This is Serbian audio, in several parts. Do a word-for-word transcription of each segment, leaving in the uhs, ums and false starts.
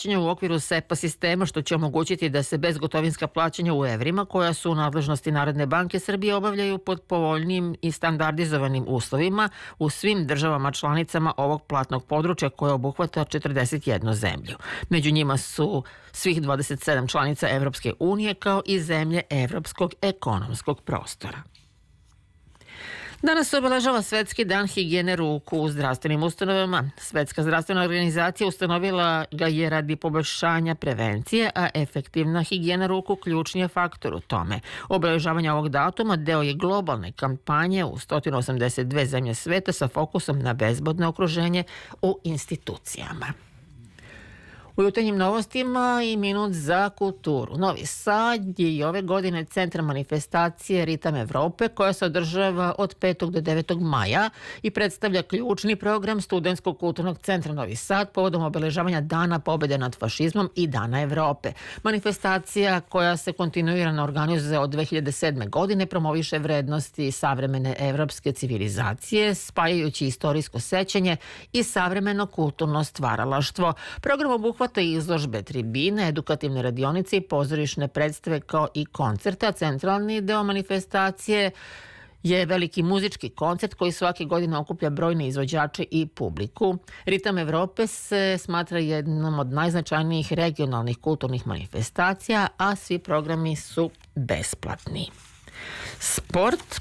plaćanja u okviru S E P A sistema, što će omogućiti da se bezgotovinska plaćanja u evrima, koja su u nadležnosti Narodne banke Srbije, obavljaju pod povoljnim i standardizovanim uslovima u svim državama članicama ovog platnog područja koje obuhvata četrdeset jednu zemlju. Među njima su svih dvadeset sedam članica Evropske unije kao i zemlje Evropskog ekonomskog prostora. Danas se obeležava Svetski dan higijene ruku u zdravstvenim ustanovama. Svetska zdravstvena organizacija ustanovila ga je radi poboljšanja prevencije, a efektivna higijena ruku ključni je faktor u tome. Obeležavanje ovog datuma deo je globalne kampanje u sto osamdeset dve zemlje sveta sa fokusom na bezbedno okruženje u institucijama. U jutarnjim novostima i minut za kulturu. Novi Sad je i ove godine centar manifestacije Ritam Evrope, koja se održava od petog do devetog maja i predstavlja ključni program Studentskog kulturnog centra Novi Sad povodom obeležavanja Dana pobede nad fašizmom i Dana Evrope. Manifestacija, koja se kontinuirano organizuje od dve hiljade sedme. godine, promoviše vrednosti savremene evropske civilizacije, spajajući istorijsko sećanje i savremeno kulturno stvaralaštvo. Program obuhvata i izložbe, tribine, edukativne radionice i pozorišne predstave kao i koncerta. Centralni deo manifestacije je veliki muzički koncert koji svake godine okuplja brojne izvođače i publiku. Ritam Evrope se smatra jednom od najznačajnijih regionalnih kulturnih manifestacija, a svi programi su besplatni. Sport.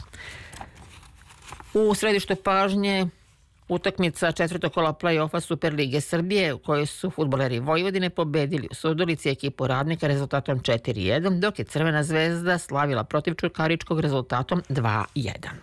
U središtu pažnje utakmica četvrtog kola play-offa Superlige Srbije, u kojoj su fudbaleri Vojvodine pobedili u Surdulici ekipu Radnika rezultatom četiri jedan, dok je Crvena zvezda slavila protiv Čukaričkog rezultatom dva jedan.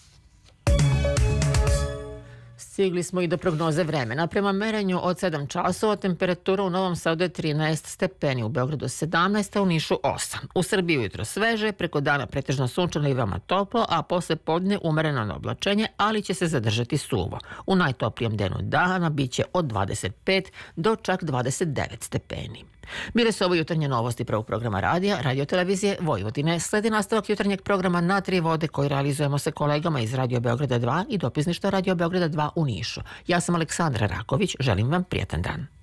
Stigli smo i do prognoze vremena. Prema merenju od sedam časova temperatura u Novom Sadu je trinaest stepeni, u Beogradu sedamnaest, a u Nišu osam. U Srbiji ujutro sveže, preko dana pretežno sunčano i veoma toplo, a posle podne umereno na oblačenje, ali će se zadržati suvo. U najtoplijem danu dana biće od dvadeset pet do čak dvadeset devet stepeni. Bile su ovo jutarnje novosti prvog programa radija, radiotelevizije Vojvodine. Sledi nastavak jutarnjeg programa Na tri vode koji realizujemo sa kolegama iz Radio Beograda dva i dopisništva Radio Beograda dva u Nišu. Ja sam Aleksandra Raković, želim vam prijatan dan.